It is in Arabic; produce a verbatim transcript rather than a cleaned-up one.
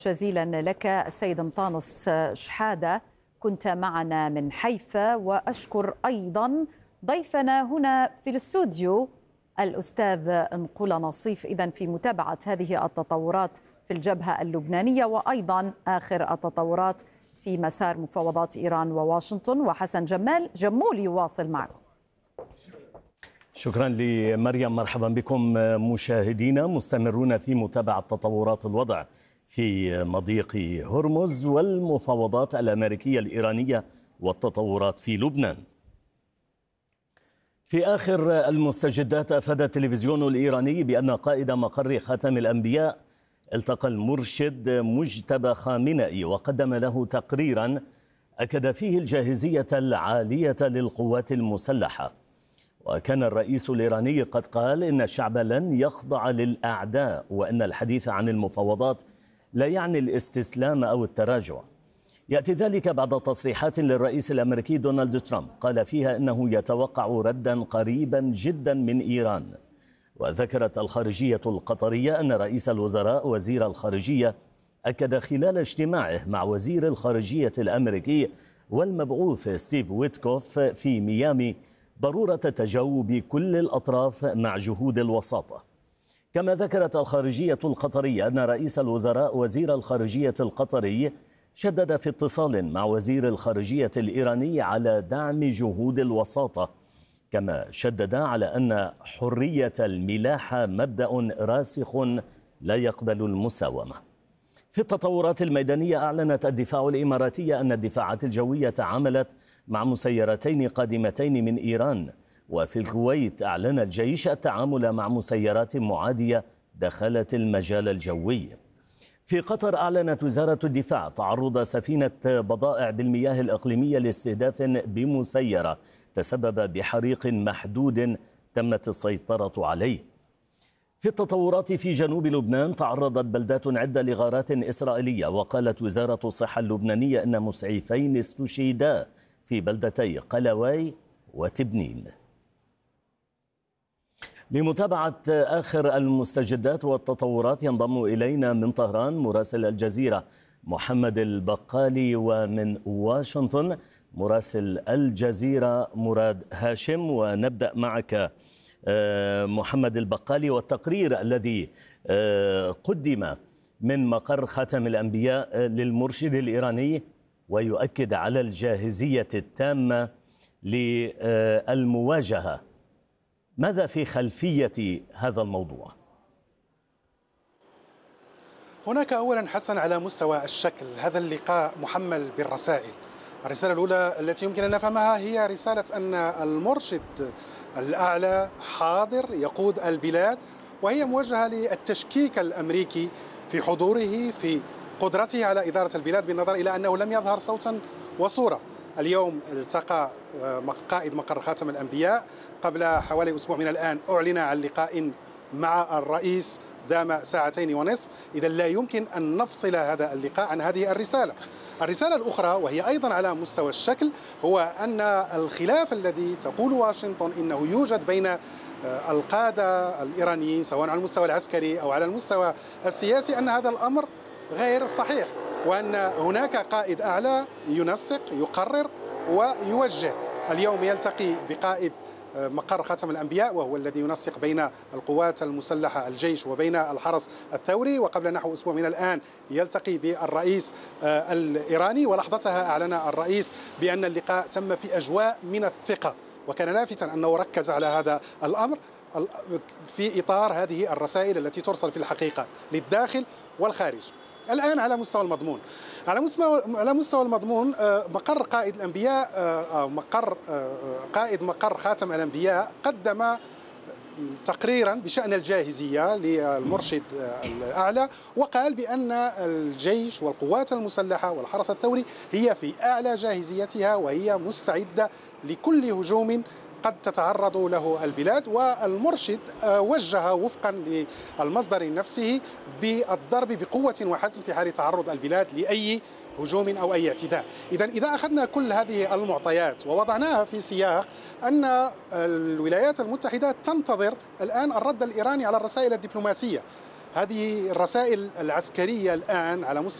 جزيلا لك السيد مطانس شحادة، كنت معنا من حيفا. وأشكر أيضا ضيفنا هنا في الاستوديو الأستاذ نقول نصيف إذن في متابعة هذه التطورات في الجبهة اللبنانية وأيضا آخر التطورات في مسار مفاوضات إيران وواشنطن. وحسن جمال جمول يواصل معكم. شكرا لمريم. مرحبا بكم مشاهدينا، مستمرون في متابعة تطورات الوضع في مضيق هرمز والمفاوضات الأمريكية الإيرانية والتطورات في لبنان. في آخر المستجدات أفاد التلفزيون الإيراني بأن قائد مقر خاتم الأنبياء التقى المرشد مجتبى خامنئي وقدم له تقريرا أكد فيه الجاهزية العالية للقوات المسلحة. وكان الرئيس الإيراني قد قال إن الشعب لن يخضع للأعداء، وأن الحديث عن المفاوضات لا يعني الاستسلام أو التراجع. يأتي ذلك بعد تصريحات للرئيس الأمريكي دونالد ترامب قال فيها إنه يتوقع ردا قريبا جدا من إيران. وذكرت الخارجية القطرية أن رئيس الوزراء وزير الخارجية أكد خلال اجتماعه مع وزير الخارجية الأمريكي والمبعوث ستيف ويتكوف في ميامي ضرورة تجاوب كل الأطراف مع جهود الوساطة. كما ذكرت الخارجية القطرية أن رئيس الوزراء وزير الخارجية القطري شدد في اتصال مع وزير الخارجية الإيراني على دعم جهود الوساطة، كما شدد على أن حرية الملاحة مبدأ راسخ لا يقبل المساومة. في التطورات الميدانية، أعلنت الدفاع الإماراتية أن الدفاعات الجوية تعاملت مع مسيرتين قادمتين من إيران. وفي الكويت أعلن الجيش التعامل مع مسيرات معادية دخلت المجال الجوي. في قطر أعلنت وزارة الدفاع تعرض سفينة بضائع بالمياه الإقليمية لاستهداف بمسيرة تسبب بحريق محدود تمت السيطرة عليه. في التطورات في جنوب لبنان، تعرضت بلدات عدة لغارات إسرائيلية، وقالت وزارة الصحة اللبنانية أن مسعفين استشهدا في بلدتي قلواي وتبنين. لمتابعة آخر المستجدات والتطورات ينضم إلينا من طهران مراسل الجزيرة محمد البقالي، ومن واشنطن مراسل الجزيرة مراد هاشم. ونبدأ معك محمد البقالي، والتقرير الذي قدم من مقر خاتم الأنبياء للمرشد الإيراني ويؤكد على الجاهزية التامة للمواجهة. ماذا في خلفية هذا الموضوع؟ هناك أولا حسن على مستوى الشكل هذا اللقاء محمل بالرسائل. الرسالة الأولى التي يمكن أن نفهمها هي رسالة أن المرشد الأعلى حاضر يقود البلاد، وهي موجهة للتشكيك الأمريكي في حضوره في قدرته على إدارة البلاد، بالنظر إلى أنه لم يظهر صوتا وصورة. اليوم التقى قائد مقر خاتم الأنبياء، قبل حوالي أسبوع من الآن أعلن عن لقاء مع الرئيس دام ساعتين ونصف. إذا لا يمكن أن نفصل هذا اللقاء عن هذه الرسالة. الرسالة الأخرى وهي أيضا على مستوى الشكل هو أن الخلاف الذي تقول واشنطن إنه يوجد بين القادة الإيرانيين سواء على المستوى العسكري أو على المستوى السياسي، أن هذا الأمر غير صحيح، وأن هناك قائد أعلى ينسق يقرر ويوجه. اليوم يلتقي بقائد مقر خاتم الأنبياء وهو الذي ينسق بين القوات المسلحة الجيش وبين الحرس الثوري، وقبل نحو أسبوع من الآن يلتقي بالرئيس الإيراني. ولحظتها أعلن الرئيس بأن اللقاء تم في أجواء من الثقة، وكان لافتا أنه ركز على هذا الأمر في إطار هذه الرسائل التي ترسل في الحقيقة للداخل والخارج. الآن على مستوى المضمون، على مستوى على مستوى المضمون مقر قائد الأنبياء أو مقر قائد مقر خاتم الأنبياء قدم تقريرا بشأن الجاهزية للمرشد الأعلى، وقال بأن الجيش والقوات المسلحة والحرس الثوري هي في أعلى جاهزيتها وهي مستعدة لكل هجوم قد تتعرض له البلاد. والمرشد وجه وفقا للمصدر نفسه بالضرب بقوة وحزم في حال تعرض البلاد لأي هجوم أو أي اعتداء. إذا إذا أخذنا كل هذه المعطيات ووضعناها في سياق أن الولايات المتحدة تنتظر الآن الرد الإيراني على الرسائل الدبلوماسية، هذه الرسائل العسكرية الآن على مستوى